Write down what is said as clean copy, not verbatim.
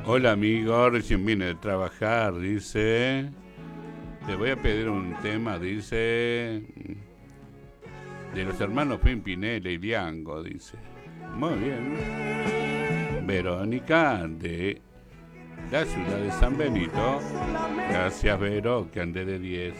Hola amigo, recién vine de trabajar, dice. Te voy a pedir un tema, dice. De los hermanos Pimpinela y Diango, dice. Muy bien. Verónica de la ciudad de San Benito. Gracias, Vero, que ande de 10.